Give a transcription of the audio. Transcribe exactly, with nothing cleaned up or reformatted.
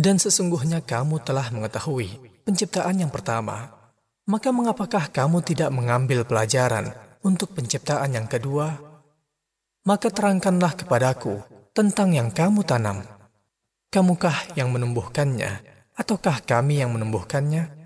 Dan sesungguhnya kamu telah mengetahui penciptaan yang pertama, maka mengapakah kamu tidak mengambil pelajaran untuk penciptaan yang kedua? Maka terangkanlah kepadaku tentang yang kamu tanam. Kamukah yang menumbuhkannya, ataukah kami yang menumbuhkannya?